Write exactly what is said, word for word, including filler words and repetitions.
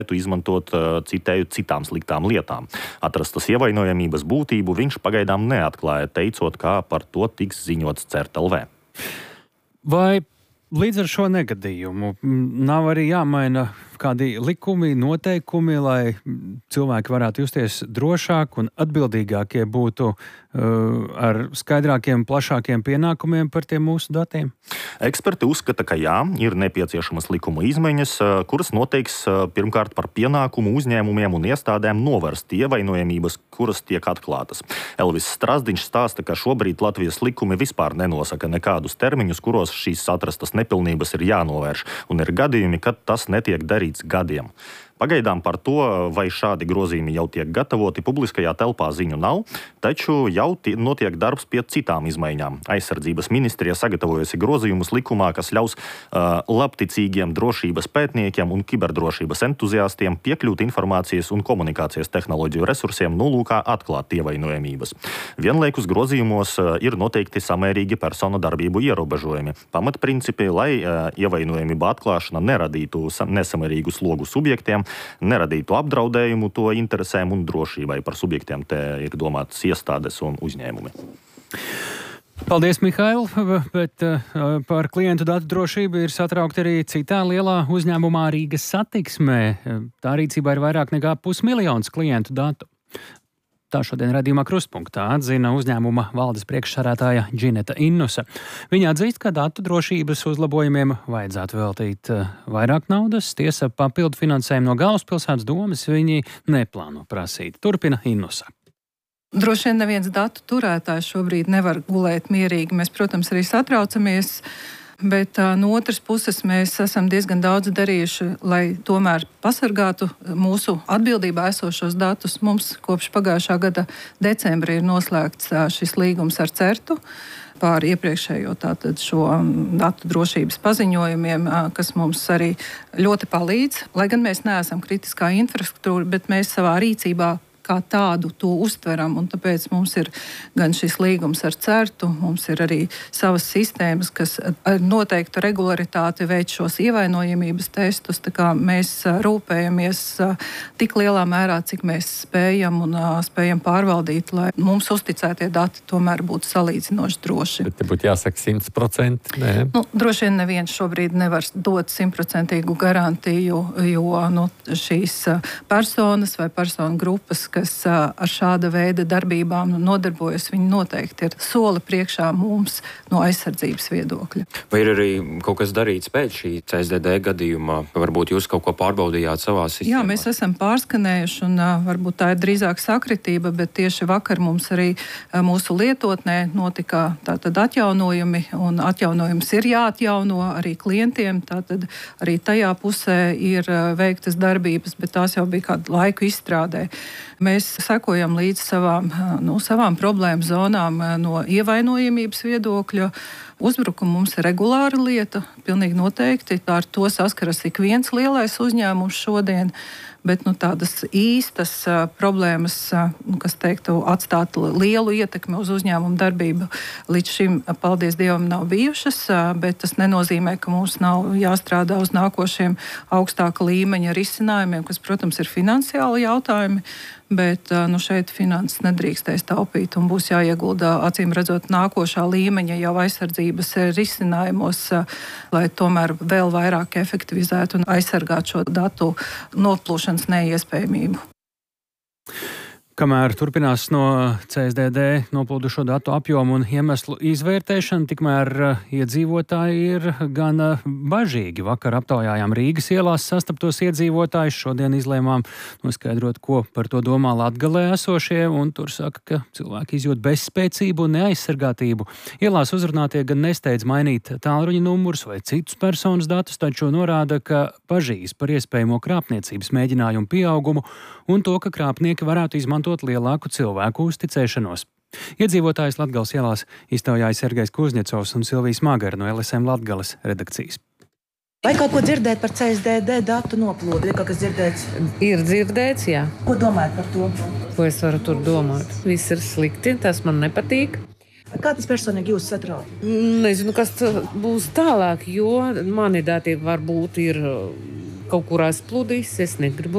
izmantot, citēju, citām sliktām lietām. Atrastas ievainojamības būtību viņš pagaidām neatklāja, teicot, kā par to tiks ziņots C E R T L V. Vai līdz ar šo negadījumu nav arī jāmaina kādi likumi, noteikumi, lai cilvēki varētu justies drošāk un atbildīgākie būtu uh, ar skaidrākiem, plašākiem pienākumiem par tiem mūsu datiem? Eksperti uzskata, ka jā, ir nepieciešamas likuma izmaiņas, kuras noteiks pirmkārt par pienākumu uzņēmumiem un iestādēm novērst ievainojamības, kuras tiek atklātas. Elvis Strazdiņš stāsta, ka šobrīd Latvijas likumi vispār nenosaka nekādus termiņus, kuros šīs atrastas nepilnības ir jānovērš, un ir gadījumi, kad tas netiek darīts gadiem. Pagaidām par to, vai šādi grozījumi jau tiek gatavoti, publiskajā telpā ziņu nav, taču jau notiek darbs pie citām izmaiņām. Aizsardzības ministrija sagatavojusi grozījumus likumā, kas ļaus uh, labticīgiem drošības pētniekiem un kiberdrošības entuziastiem piekļūt informācijas un komunikācijas tehnoloģiju resursiem nolūkā atklāt ievainojamības. Vienlaikus grozījumos uh, ir noteikti samērīgi personu darbību ierobežojumi. Pamatprincipi, lai uh, ievainojamība atklāšana neradītu nesamērīgu slogu subjektiem, neradītu apdraudējumu to interesēm un drošībai. Par subjektiem te ir domātas iestādes un uzņēmumi. Paldies, Mihail, bet uh, par klientu datu drošību ir satraukti arī citā lielā uzņēmumā Rīgas Satiksmē. Tā rīcībā ir vairāk nekā pusmiljons klientu datu. Tā šodien raidījumā Krustpunktā atzina uzņēmuma valdes priekšsarētāja Džineta Innusa. Viņa atzīst, ka datu drošības uzlabojumiem vajadzētu veltīt vairāk naudas. Tiesa, papildu finansējumu no galvaspilsētas domes viņi neplāno prasīt. Turpina Innusa. Droši vien neviens datu turētājs šobrīd nevar gulēt mierīgi. Mēs, protams, arī satraucamies. Bet uh, no otras puses mēs esam diezgan daudz darījuši, lai tomēr pasargātu mūsu atbildībā esošos datus. Mums kopš pagājušā gada decembra ir noslēgts uh, šis līgums ar CERTU pār iepriekšējo tātad šo datu drošības paziņojumiem, uh, kas mums arī ļoti palīdz. Lai gan mēs neesam kritiskā infrastruktūra, bet mēs savā rīcībā kā tādu to uztveram, un tāpēc mums ir gan šis līgums ar CERTU, mums ir arī savas sistēmas, kas ar noteiktu regularitāti veic šos ievainojamības testus, tā kā mēs rūpējamies tik lielā mērā, cik mēs spējam un spējam pārvaldīt, lai mums uzticētie dati tomēr būtu salīdzinoši droši. Bet te būtu jāsaka simt procenti, nē? Nu, droši vien neviens šobrīd nevar dot simtprocentīgu garantiju, jo nu, šīs personas vai personu grupas, kas ar šāda veida darbībām nodarbojas, viņi noteikti ir soli priekšā mums no aizsardzības viedokļa. Vai ir arī kaut kas darīts pēc šī C S D D gadījumā? Varbūt jūs kaut ko pārbaudījāt savā sistēmā? Jā, mēs esam pārskanējuši, un varbūt tā ir drīzāk sakritība, bet tieši vakar mums arī mūsu lietotnē notika tātad atjaunojumi, un atjaunojums ir jāatjauno arī klientiem, tātad arī tajā pusē ir veiktas darbības, bet tās jau bija kādu laiku izstrādē. Mēs sekojam līdz savām, nu, savām problēmu zonām no ievainojamības viedokļa. Uzbrukumi mums ir regulāra lieta, pilnīgi noteikti. Ar to saskaras ik viens lielais uzņēmums šodien, bet nu, tādas īstas uh, problēmas, uh, kas teiktu, atstāt lielu ietekmi uz uzņēmumu darbību, līdz šim, paldies Dievam, nav bijušas, uh, bet tas nenozīmē, ka mums nav jāstrādā uz nākošiem augstāka līmeņa risinājumiem, kas, protams, ir finansiāli jautājumi, bet nu, šeit finanses nedrīkstēs taupīt un būs jāiegulda, acīm redzot, nākošā līmeņa jau aizsardzības risinājumos, lai tomēr vēl vairāk efektivizētu un aizsargātu šo datu noplūšanas neiespējamību. Kamēr turpinās no C S D D noplūdušo datu apjomu un iemeslu izvērtēšana, tikmēr iedzīvotāji ir gan bažīgi. Vakar aptaujājām Rīgas ielās sastaptos iedzīvotājus, šodien izlēmām noskaidrot, ko par to domā Latgalē esošie, un tur saka, ka cilvēki izjūt bezspēcību un neaizsargātību. Ielās uzrunātie gan nesteidz mainīt tālruņa numurus vai citus personas datus, taču norāda, ka bažīs par iespējamo krāpniecības mēģinājumu pieaugumu un to, ka krāpnieki varētu izmantot lielāku cilvēku uzticēšanos. Iedzīvotājs Latgales ielās iztaujāja Sergejs Kuzņecovs un Silvija Smagara no L S M Latgales redakcijas. Vai kaut ko dzirdēt par C S D D datu noplūdu? Ir kaut kas dzirdēts? Ir dzirdēts, jā. Ko domājat par to? Ko es varu tur domāt? Viss ir slikti, tas man nepatīk. Kā tas personīgi jūs satrauc? Nezinu, kas būs tālāk, jo mani dati varbūt ir kaut kur aizplūdīs, es negribu